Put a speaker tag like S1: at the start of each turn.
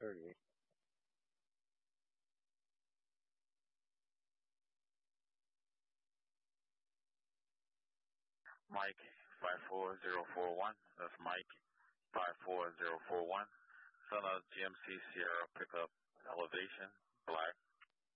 S1: 38.
S2: Mike 54041. That's Mike 54041. Son of GMC Sierra pickup elevation, black.